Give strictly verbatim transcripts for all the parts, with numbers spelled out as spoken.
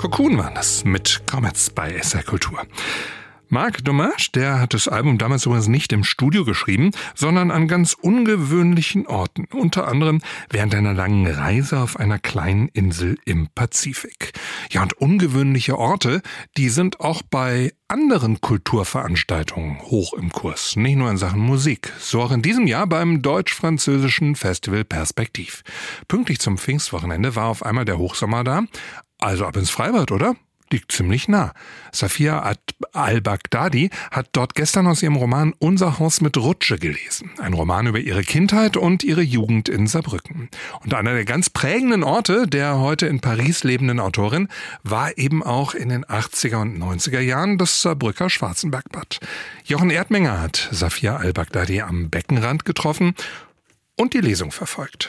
Cocoon waren das mit Comets bei S R Kultur. Marc Dommage, der hat das Album damals übrigens nicht im Studio geschrieben, sondern an ganz ungewöhnlichen Orten. Unter anderem während einer langen Reise auf einer kleinen Insel im Pazifik. Ja, und ungewöhnliche Orte, die sind auch bei anderen Kulturveranstaltungen hoch im Kurs. Nicht nur in Sachen Musik. So auch in diesem Jahr beim deutsch-französischen Festival Perspektiv. Pünktlich zum Pfingstwochenende war auf einmal der Hochsommer da. Also ab ins Freibad, oder? Liegt ziemlich nah. Safia al-Baghdadi hat dort gestern aus ihrem Roman Unser Haus mit Rutsche gelesen. Ein Roman über ihre Kindheit und ihre Jugend in Saarbrücken. Und einer der ganz prägenden Orte der heute in Paris lebenden Autorin war eben auch in den achtziger und neunziger Jahren das Saarbrücker Schwarzenbergbad. Jochen Erdmenger hat Safia al-Baghdadi am Beckenrand getroffen und die Lesung verfolgt.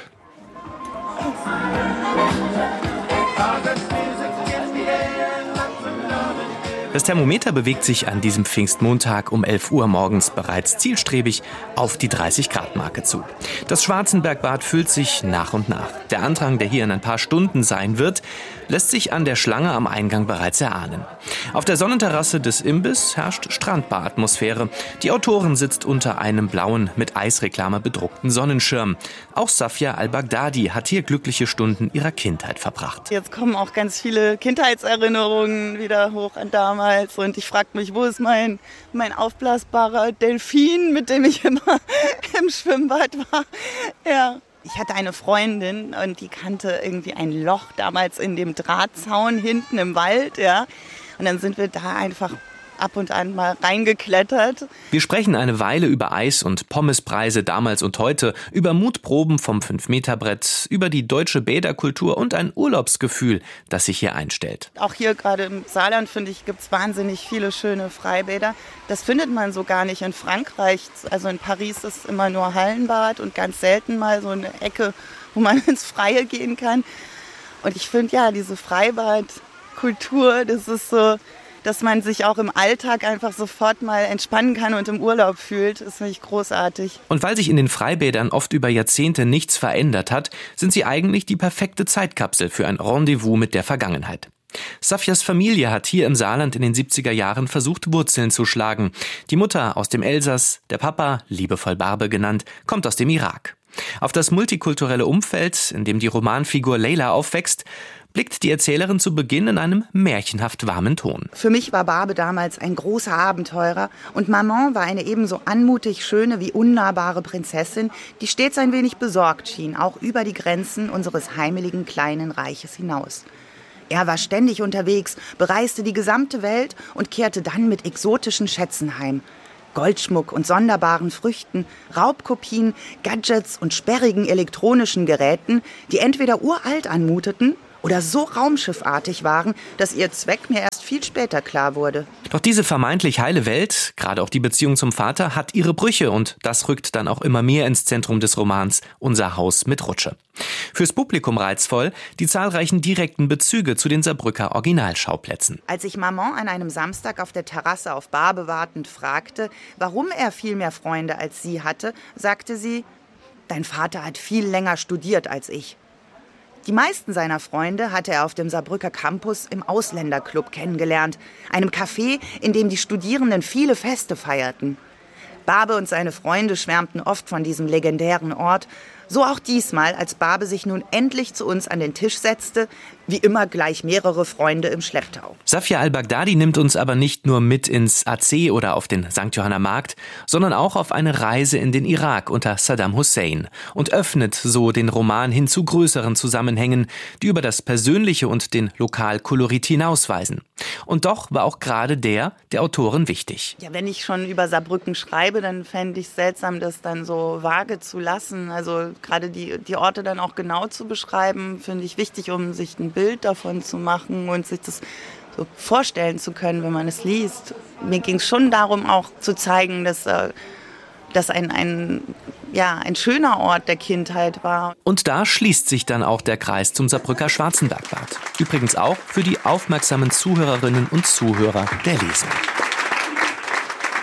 Das Thermometer bewegt sich an diesem Pfingstmontag um elf Uhr morgens bereits zielstrebig auf die dreißig Grad Marke zu. Das Schwarzenbergbad füllt sich nach und nach. Der Andrang, der hier in ein paar Stunden sein wird, lässt sich an der Schlange am Eingang bereits erahnen. Auf der Sonnenterrasse des Imbiss herrscht Strandbar-Atmosphäre. Die Autorin sitzt unter einem blauen, mit Eisreklame bedruckten Sonnenschirm. Auch Safia al-Baghdadi hat hier glückliche Stunden ihrer Kindheit verbracht. Jetzt kommen auch ganz viele Kindheitserinnerungen wieder hoch an damals. Und ich frage mich, wo ist mein, mein aufblasbarer Delfin, mit dem ich immer im Schwimmbad war. Ja. Ich hatte eine Freundin und die kannte irgendwie ein Loch damals in dem Drahtzaun hinten im Wald. Ja. Und dann sind wir da einfach ab und an mal reingeklettert. Wir sprechen eine Weile über Eis- und Pommespreise damals und heute, über Mutproben vom fünf Meter Brett, über die deutsche Bäderkultur und ein Urlaubsgefühl, das sich hier einstellt. Auch hier gerade im Saarland, finde ich, gibt es wahnsinnig viele schöne Freibäder. Das findet man so gar nicht in Frankreich. Also in Paris ist immer nur Hallenbad und ganz selten mal so eine Ecke, wo man ins Freie gehen kann. Und ich finde, ja, diese Freibadkultur, das ist so, dass man sich auch im Alltag einfach sofort mal entspannen kann und im Urlaub fühlt, ist wirklich großartig. Und weil sich in den Freibädern oft über Jahrzehnte nichts verändert hat, sind sie eigentlich die perfekte Zeitkapsel für ein Rendezvous mit der Vergangenheit. Safias Familie hat hier im Saarland in den siebziger Jahren versucht, Wurzeln zu schlagen. Die Mutter aus dem Elsass, der Papa, liebevoll Barbe genannt, kommt aus dem Irak. Auf das multikulturelle Umfeld, in dem die Romanfigur Leila aufwächst, blickt die Erzählerin zu Beginn in einem märchenhaft warmen Ton. Für mich war Barbe damals ein großer Abenteurer und Maman war eine ebenso anmutig schöne wie unnahbare Prinzessin, die stets ein wenig besorgt schien, auch über die Grenzen unseres heimeligen kleinen Reiches hinaus. Er war ständig unterwegs, bereiste die gesamte Welt und kehrte dann mit exotischen Schätzen heim. Goldschmuck und sonderbaren Früchten, Raubkopien, Gadgets und sperrigen elektronischen Geräten, die entweder uralt anmuteten oder so raumschiffartig waren, dass ihr Zweck mir erst viel später klar wurde. Doch diese vermeintlich heile Welt, gerade auch die Beziehung zum Vater, hat ihre Brüche und das rückt dann auch immer mehr ins Zentrum des Romans Unser Haus mit Rutsche. Fürs Publikum reizvoll die zahlreichen direkten Bezüge zu den Saarbrücker Originalschauplätzen. Als ich Maman an einem Samstag auf der Terrasse auf Barbe wartend fragte, warum er viel mehr Freunde als sie hatte, sagte sie, dein Vater hat viel länger studiert als ich. Die meisten seiner Freunde hatte er auf dem Saarbrücker Campus im Ausländerclub kennengelernt, einem Café, in dem die Studierenden viele Feste feierten. Barbe und seine Freunde schwärmten oft von diesem legendären Ort, so auch diesmal, als Barbe sich nun endlich zu uns an den Tisch setzte, wie immer gleich mehrere Freunde im Schlepptau. Safia al-Baghdadi nimmt uns aber nicht nur mit ins A C oder auf den Sankt Johanner Markt, sondern auch auf eine Reise in den Irak unter Saddam Hussein und öffnet so den Roman hin zu größeren Zusammenhängen, die über das Persönliche und den Lokalkolorit hinausweisen. Und doch war auch gerade der der Autorin wichtig. Ja, wenn ich schon über Saarbrücken schreibe, dann fände ich es seltsam, das dann so vage zu lassen. Also gerade die, die Orte dann auch genau zu beschreiben, finde ich wichtig, um sich ein Bild davon zu machen und sich das so vorstellen zu können, wenn man es liest. Mir ging es schon darum, auch zu zeigen, dass äh, das ein, ein, ja, ein schöner Ort der Kindheit war. Und da schließt sich dann auch der Kreis zum Saarbrücker Schwarzenbergbad. Übrigens auch für die aufmerksamen Zuhörerinnen und Zuhörer der Lesung.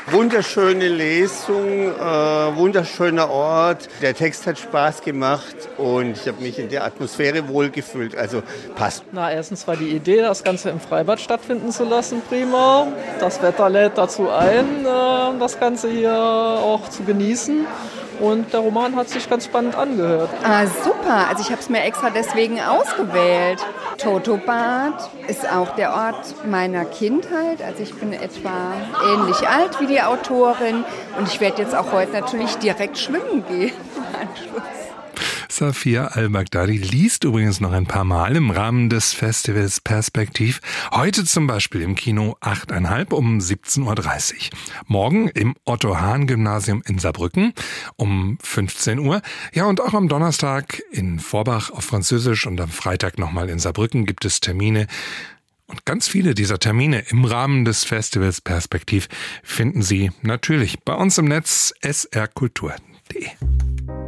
Wunderschöne Lesung, äh, wunderschöner Ort. Der Text hat Spaß gemacht und ich habe mich in der Atmosphäre wohlgefühlt. Also passt. Na, erstens war die Idee, das Ganze im Freibad stattfinden zu lassen, prima. Das Wetter lädt dazu ein, äh, das Ganze hier auch zu genießen. Und der Roman hat sich ganz spannend angehört. Ah, super. Also ich habe es mir extra deswegen ausgewählt. Totobad ist auch der Ort meiner Kindheit. Also ich bin etwa ähnlich alt wie die Autorin. Und ich werde jetzt auch heute natürlich direkt schwimmen gehen im Anschluss. Safia Al-Baghdadi liest übrigens noch ein paar Mal im Rahmen des Festivals Perspektiv. Heute zum Beispiel im Kino achteinhalb um siebzehn Uhr dreißig. Morgen im Otto-Hahn-Gymnasium in Saarbrücken um fünfzehn Uhr. Ja, und auch am Donnerstag in Vorbach auf Französisch und am Freitag nochmal in Saarbrücken gibt es Termine. Und ganz viele dieser Termine im Rahmen des Festivals Perspektiv finden Sie natürlich bei uns im Netz s r kultur punkt d e.